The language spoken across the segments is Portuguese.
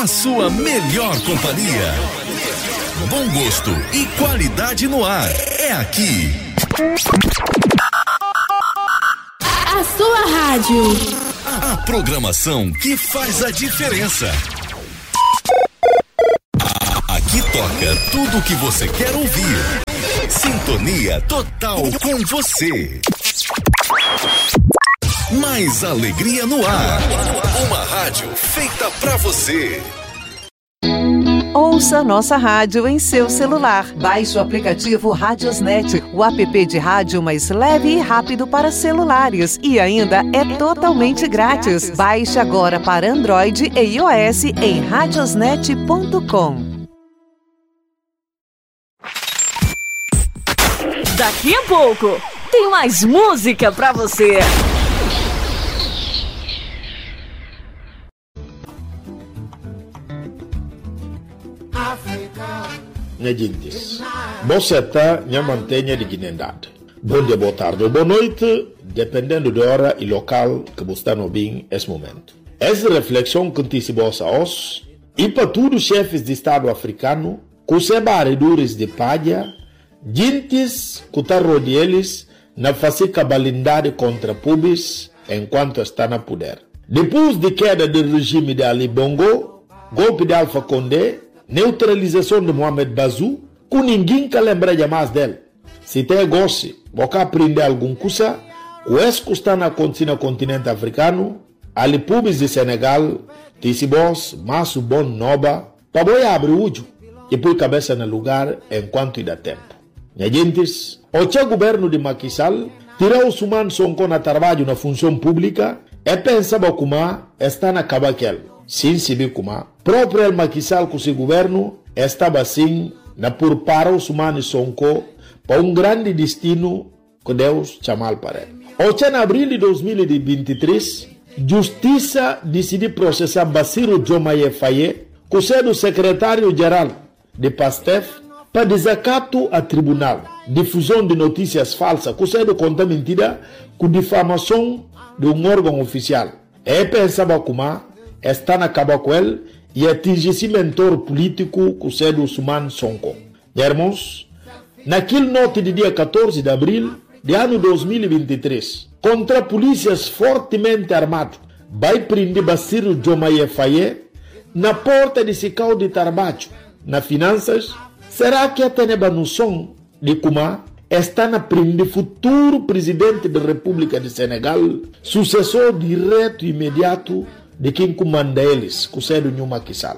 a sua melhor companhia. Bom gosto e qualidade no ar. É aqui. A sua rádio. A programação que faz a diferença. Aqui toca tudo o que você quer ouvir. Sintonia total com você. Mais alegria no ar. Uma rádio feita pra você. Ouça nossa rádio em seu celular. Baixe o aplicativo Radiosnet, o app de rádio mais leve e rápido para celulares. E ainda é totalmente grátis. Baixe agora para Android e iOS em radiosnet.com. Daqui a pouco tem mais música pra você. Minha gente, você está minha mantenha de dignidade. Bom dia, boa tarde ou boa noite, dependendo da hora e local que você está no bem nesse momento. Essa reflexão que antecipa-se a nós e para todos os chefes de Estado africano, que os barredores de palha, gentes que estão rodeados na fazer cabalidade contra pubis enquanto está no poder. Depois de queda do regime de Ali Bongo, golpe de Alpha Condé, neutralização de Mohamed Bazoum, que ninguém quer lembrar mais dele. Se tem gosto, você aprender alguma coisa, o que está acontecendo no continente africano, ali pubis de Senegal, Tissibos, Masso Bon Noba, para boi abrir o olho e pôr cabeça no lugar enquanto dá tempo. Minha gente, o governo de Macky Sall tirou o Suman Sonko na trabalho na função pública e pensava como está na cabaquel. Sim, se como próprio Macky Sall com seu governo estava assim na por para o Suman Sonko para grande destino que Deus chamou para ele. Em abril de 2023, Justiça decidiu processar Bassirou Diomaye Faye, que é o secretário-geral de PASTEF, para desacato a tribunal, difusão de notícias falsas, que é conta mentira, com difamação de órgão oficial. E pensava como está na caba com ele e atingir esse mentor político, que é o Suman Sonko. Irmãos, naquele noite de dia 14 de abril de ano 2023, contra polícias fortemente armados, vai prender Bassirou Diomaye Faye na porta de Sicau de Tarbacho, na finanças. Será que tem a noção de como está na prender futuro presidente da República de Senegal, sucessor direto e imediato de quem comanda eles, que é o Macky Sall?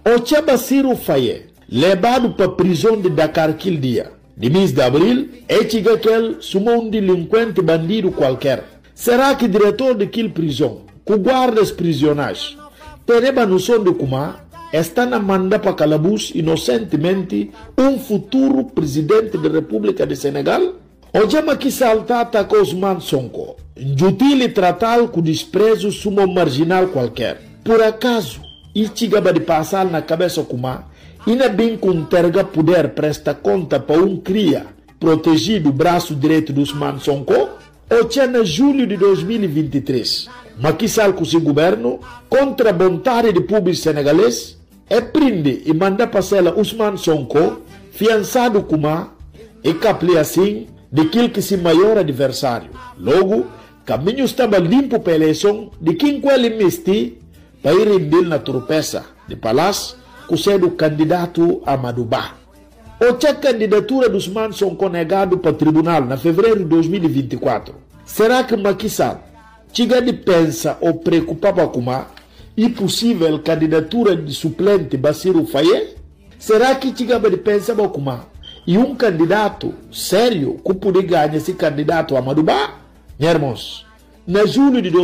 O Bassirou Faye, levado para a prisão de Dakar aquele dia, de mês de abril, é que ele sumou delinquente bandido qualquer. Será que o diretor daquela prisão, que guarda os prisioneiros, tem a noção de como está na manda para calabouço inocentemente futuro presidente da República de Senegal? O Macky Sall atacou Ousmane Sonko, inútil e tratá-lo com desprezo sumo marginal qualquer. Por acaso, isso chegava de passar na cabeça como ainda bem que terga poder presta conta para cria protegido o braço direito de Ousmane Sonko? Ou em julho de 2023, Macky Sall com seu governo, contra a vontade de público senegalês, prende e manda passar Ousmane Sonko, fiançado como e capli assim daquele que se maior adversário. Logo, caminho estava limpo para a eleição de quem ele investi para ir render na tropeça de palácio, que é o candidato Amadou Ba. A candidatura de Ousmane Sonko negado para o tribunal na fevereiro de 2024. Será que Macky Sall chega de pensa ou preocupava com e possível candidatura de suplente Bassirou Faye? Será que chega de pensar com e candidato sério que poderia ganhar esse candidato Amadou Ba? Irmãos, na julho de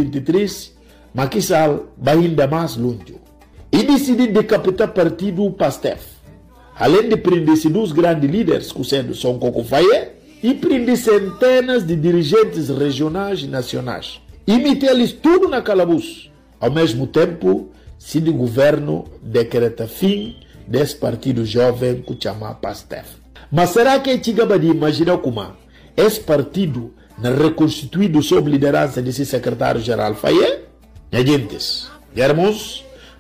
2023, Macky Sall vai ainda mais longe e decidiu decapitar o partido PASTEF. Além de prender dois grandes líderes, que são Sonko Faye, e prender centenas de dirigentes regionais e nacionais. E meter-lhes tudo na calabouço. Ao mesmo tempo, se o governo decreta fim desse partido jovem que chama PASTEF. Mas será que chegava de imaginar como esse partido reconstituído sob liderança desse secretário-geral Faye? Gente, irmãos,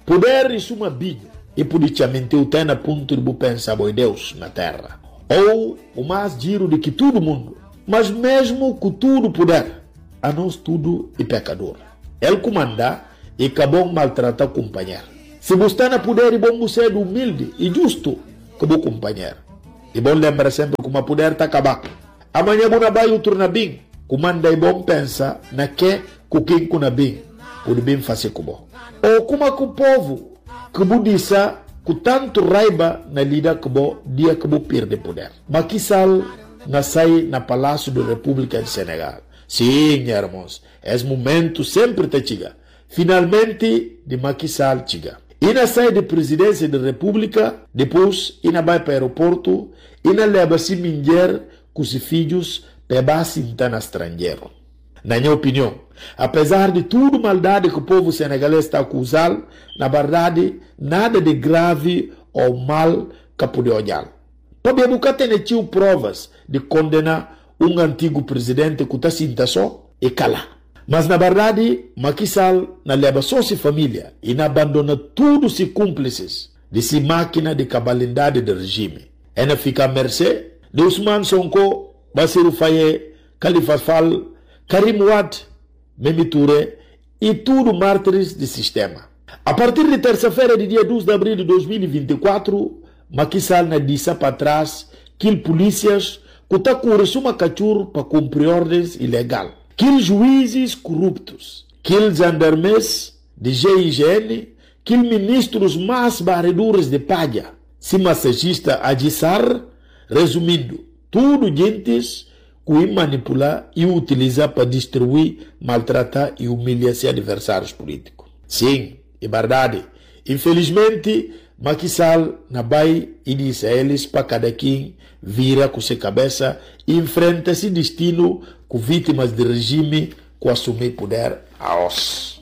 Poder e suma binho, e politicamente o tem a ponto de pensar boi Deus na terra. Ou o mais giro de que todo mundo, mas mesmo com tudo poder, a nós tudo é pecador. Ele comanda e acabou maltratar o companheiro. Se você está na poder, é bom você ser humilde e justo com o companheiro. E bom lembrar sempre que o poder está acabado. Amanhã você vai outro na bem. Comanda é bom pensar na que quem kuna bem pode bem fazer com você. Ou como que o povo que você disse com tanto raiva na lida que você dia que você perde poder. Macky Sall nasceu na Palácio da República de Senegal. Sim, irmãos, esse momento sempre te chega. Finalmente, de Macky Sall chega. E na sai de presidência da República, depois, e na vai para o aeroporto, e na leva-se mulher com os filhos para base no estrangeiro. Na minha opinião, apesar de tudo maldade que o povo senegalês está acusando, na verdade, nada de grave ou mal que pode olhar. Para nunca ter provas de condenar um antigo presidente que está sinta só e cala. Mas na verdade, Macky Sall na leva só sua família e na abandona todos os cúmplices de sua máquina de cabalidade do regime. Ela fica à mercê de Ousmane Sonko, Bassirou Faye, Khalifa Sall, Karim Wade, Mimi Touré e tudo mártires do sistema. A partir de terça-feira, de dia 12 de abril de 2024, Macky Sall na disse para trás que polícias que está com uma cachorro para cumprir ordens ilegais. Que juízes corruptos, que gendarmes de GIGN, que ministros mais barredores de palha, se massagista Adissar, resumindo, tudo gentes que manipular e utilizar para destruir, maltratar e humilhar seus adversários políticos. Sim, é verdade. Infelizmente, Macky Sall na vai e diz a eles para cada quem vira com sua cabeça e enfrenta esse destino com vítimas de regime que assumir poder a os.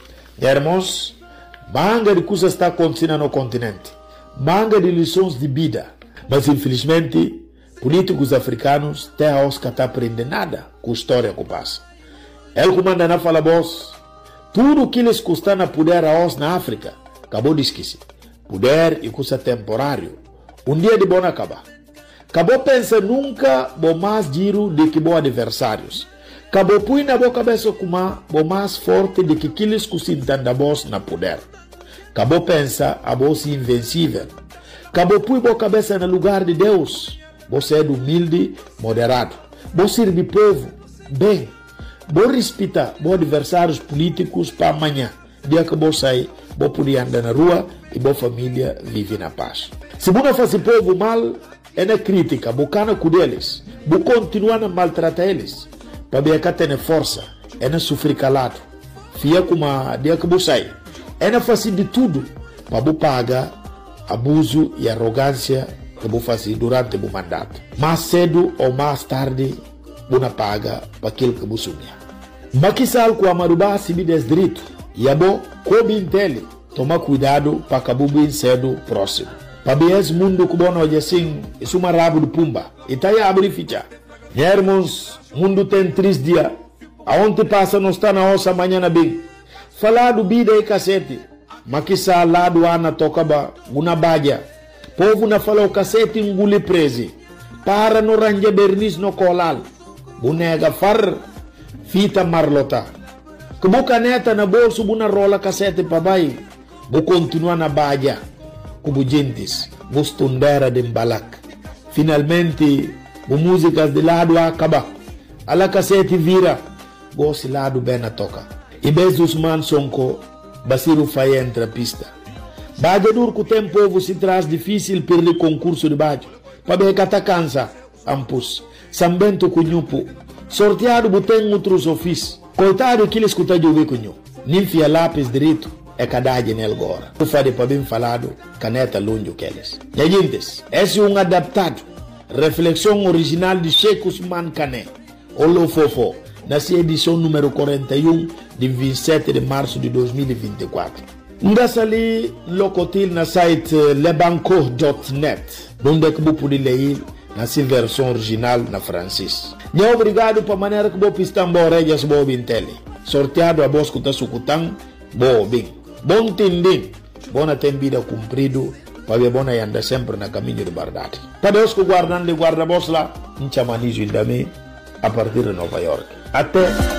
Irmãos, manga de coisas está acontecendo no continente, manga de lições de vida, mas infelizmente políticos africanos até a os que não aprendem nada com a história que passa. Ele comanda na fala boss, tudo que eles custam a poder a os na África, acabou de esquecer. Poder e coisa temporário. Dia de bom acabar. Acabou pensa nunca bom mais giro de que bom adversários. Acabou põe na boa cabeça como bom mais forte de que aqueles que se entendem boss na poder. Acabou pensa a boss invencível. Acabou põe boa cabeça no lugar de Deus. Você é humilde, moderado. Você serve povo, bem. Vou respeitar bons adversários políticos para amanhã. Dia que vou sair, vou poder andar na rua e boa família vive na paz. Se você faz o povo mal, é na crítica, bocana com eles, vou continuar a maltratar eles, para ver que tem força, é na sofrer calado, fia como a dia que vou sair, é na fazer de tudo, para você pagar abuso e arrogância que vou fazer durante o mandato. Mais cedo ou mais tarde, você paga para aquilo que você sonha. Macky Sall com a Marubá se me direito, e é bom, como entende, toma cuidado para acabar bem cedo próximo. Para ver esse mundo que bom hoje assim, isso é uma rabo de pumba. E tá aí a abrir ficha. Irmãos, o mundo tem 3 dias. Aonde passa não está na ossa amanhã na bem. Falar do vida e cacete. Macky Sall lá do Ana tocaba, uma badia. Povo na falou cacete engule preso. Para no ranger bernis no colal. Bunega far, fita marlota. Que boca neta na bolso, buna rola cacete para baixo. Vou continuar na badia. Como gentes, vou estudar de balak. Finalmente, vou músicas de lado a acabar. A la cacete vira, vou se lado bem na toca. E vez Ousmane Sonko, Bassirou Faye entra a pista. Badia duro que o tempo se traz difícil per o concurso de badia. Para ver que cansa, ampus. Sambento cunhupo. Sorteado botem outros ofícios. Coitado que ele escuta de ouvir cunhu. Ninfia lápis direito. É cadade nele agora. O fade para bem falado, caneta longe que eles. Gente, esse é um adaptado. Reflexão original de Sheikh Ousmane Kane. Olofofo, nessa edição número 41 de 27 de março de 2024. Ndassa ali locotil na site lebanco.net, onde é que você pode ler nessa versão original na francês. Não obrigado para a maneira que você pista borejas boa bintele. Sorteado a bosco da sucutang, boa bem. Bom tendin, bona tem vida cumprido, para bona e anda sempre na caminho de verdade. Para Deus que guardando e guarda-vos lá, em chamanizo a partir de Nova York. Até